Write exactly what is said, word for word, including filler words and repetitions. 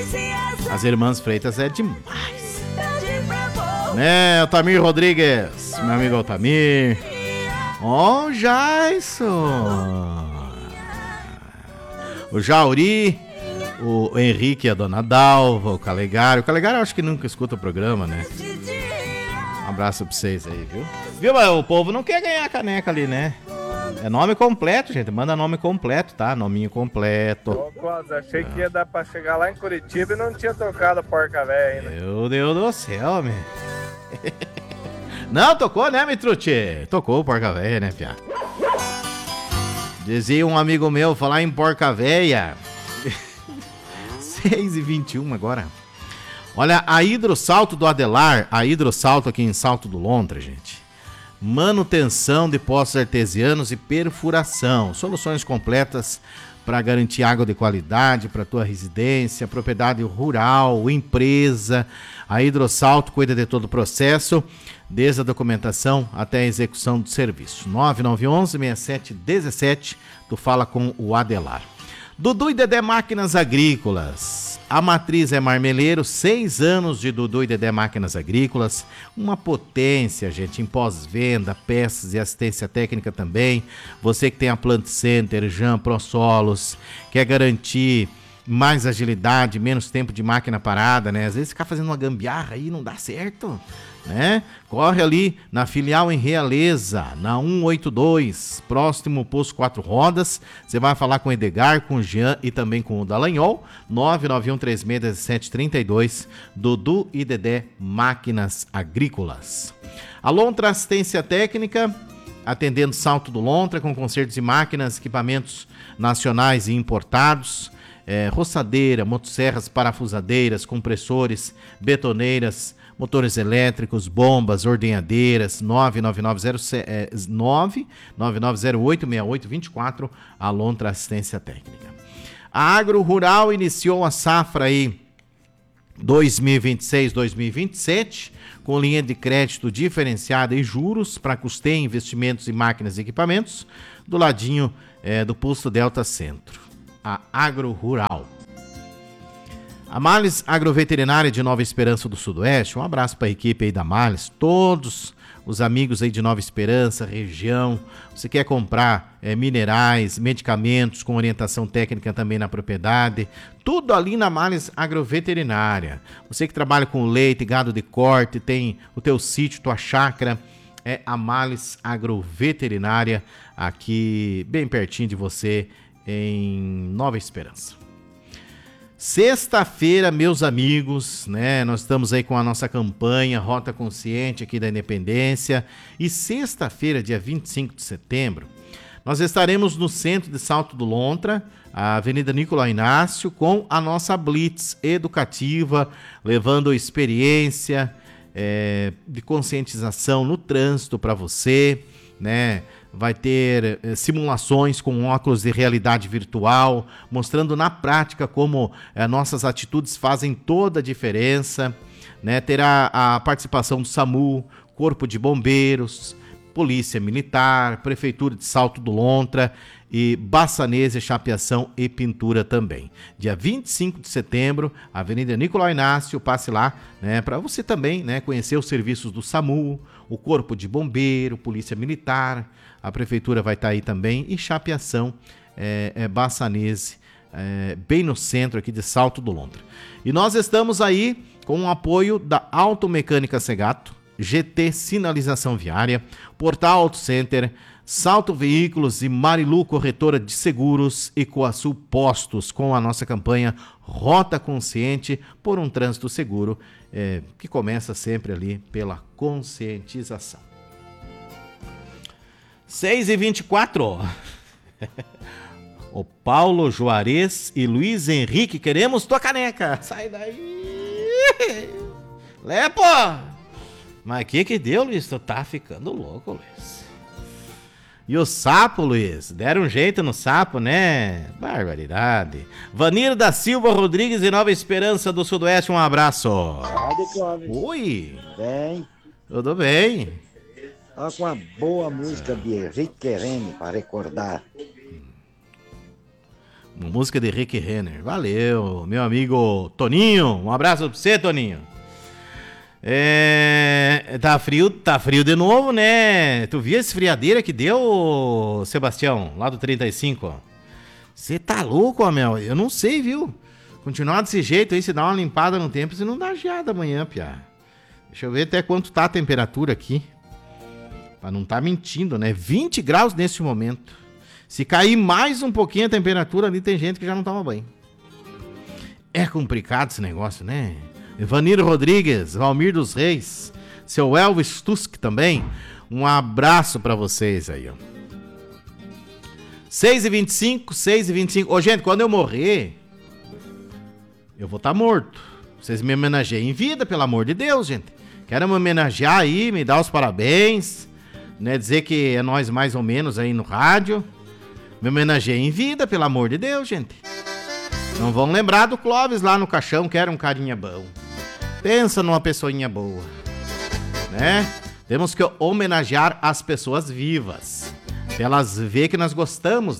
As irmãs Freitas é demais. Né, Otamir Rodrigues, meu amigo Otamir. Ó, oh, Jaison. O Jauri, o Henrique e a Dona Dalva, o Calegari. O Calegari eu acho que nunca escuta o programa, né? Um abraço pra vocês aí, viu? Viu, mas o povo não quer ganhar a caneca ali, né? É nome completo, gente. Manda nome completo, tá? Nominho completo. Ô, Cláudio, achei que ia dar pra chegar lá em Curitiba e não tinha tocado a porca velha ainda. Meu Deus do céu, meu. Não, tocou, né, Mitrucci? Tocou o porca velha, né, piá? Dizia um amigo meu, falar em porca véia. seis e vinte e um agora. Olha, a Hidrosalto do Adelar, a Hidrosalto aqui em Salto do Lontra, gente. Manutenção de poços artesianos e perfuração. Soluções completas para garantir água de qualidade para tua residência, propriedade rural, empresa. A Hidrosalto cuida de todo o processo, desde a documentação até a execução do serviço. nove nove um um, seis sete um sete, tu fala com o Adelar. Dudu e Dedé Máquinas Agrícolas. A matriz é Marmeleiro, seis anos de Dudu e Dedé Máquinas Agrícolas. Uma potência, gente, em pós-venda, peças e assistência técnica também. Você que tem a Plant Center, Jam, ProSolos, quer garantir mais agilidade, menos tempo de máquina parada, né? Às vezes ficar fazendo uma gambiarra aí não dá certo, né? Corre ali na filial em Realeza, na cento e oitenta e dois, próximo ao Posto Quatro Rodas. Você vai falar com o Edgar, com o Jean e também com o Dallagnol. nove nove um três seis um sete três dois, Dudu e Dedé Máquinas Agrícolas. A Lontra Assistência Técnica, atendendo Salto do Lontra, com consertos de máquinas, equipamentos nacionais e importados. É, roçadeira, motosserras, parafusadeiras, compressores, betoneiras, motores elétricos, bombas, ordenhadeiras. Nove nove nove zero oito seis oito dois quatro, a Lontra Assistência Técnica. A Agro Rural iniciou a safra aí dois mil e vinte e seis, dois mil e vinte e sete com linha de crédito diferenciada e juros para custeio, investimentos em máquinas e equipamentos do ladinho é, do posto Delta Centro. A Agro Rural. A Males Agroveterinária de Nova Esperança do Sudoeste, um abraço para a equipe aí da Males, todos os amigos aí de Nova Esperança, região. Você quer comprar é, minerais, medicamentos com orientação técnica também na propriedade, tudo ali na Males Agroveterinária. Você que trabalha com leite, gado de corte, tem o teu sítio, tua chácara, é a Males Agroveterinária, aqui bem pertinho de você, em Nova Esperança. Sexta-feira, meus amigos, né? Nós estamos aí com a nossa campanha Rota Consciente aqui da Independência. E sexta-feira, dia vinte e cinco de setembro, nós estaremos no centro de Salto do Lontra, a Avenida Nicolau Inácio, com a nossa Blitz educativa, levando experiência é, de conscientização no trânsito para você, né? Vai ter eh, simulações com óculos de realidade virtual, mostrando na prática como eh, nossas atitudes fazem toda a diferença, né? Terá a participação do SAMU, Corpo de Bombeiros, Polícia Militar, Prefeitura de Salto do Lontra e Bassanese, Chapeação e Pintura também. Dia vinte e cinco de setembro, Avenida Nicolau Inácio, passe lá, né, para você também, né, conhecer os serviços do SAMU, o Corpo de Bombeiro, Polícia Militar, a Prefeitura vai estar aí também, e Chapeação, é, é, Bassanese, é, bem no centro aqui de Salto do Lontra. E nós estamos aí com o apoio da Automecânica Segato, G T Sinalização Viária, Portal Auto Center, Salto Veículos e Marilu Corretora de Seguros e Coasul Postos, com a nossa campanha Rota Consciente por um Trânsito Seguro, é, que começa sempre ali pela conscientização. seis e vinte e quatro. O Paulo Juarez e Luiz Henrique, queremos tua caneca. Sai daí. Lepo! Mas que que deu, Luiz? Tu tá ficando louco, Luiz. E o sapo, Luiz? Deram um jeito no sapo, né? Barbaridade. Vanir da Silva Rodrigues de Nova Esperança do Sudoeste, um abraço. Oi. Bem. Tudo bem. Olha com uma boa música de Henrique Querene para recordar. Uma música de Rick Renner. Valeu, meu amigo Toninho. Um abraço pra você, Toninho. É, tá frio, tá frio de novo, né? Tu viu esse friadeira que deu, Sebastião, lá do trinta e cinco, ó? Você tá louco, Amel? Eu não sei, viu? Continuar desse jeito aí, se dá uma limpada no tempo, você não dá geada amanhã, piá. Deixa eu ver até quanto tá a temperatura aqui. Pra não tá mentindo, né? vinte graus neste momento. Se cair mais um pouquinho a temperatura ali, tem gente que já não toma banho. É complicado esse negócio, né? Ivaniro Rodrigues, Valmir dos Reis, seu Elvis Tusk também. Um abraço pra vocês aí, ó. seis e vinte e cinco, seis e vinte e cinco. Ô, gente, quando eu morrer, eu vou estar morto. Vocês me homenageiem em vida, pelo amor de Deus, gente. Quero me homenagear aí, me dar os parabéns, né? Dizer que é nós mais ou menos aí no rádio. Me homenageiem em vida, pelo amor de Deus, gente. Não vão lembrar do Clóvis lá no caixão, que era um carinha bom. Pensa numa pessoinha boa, né? Temos que homenagear as pessoas vivas. Pra elas verem que nós gostamos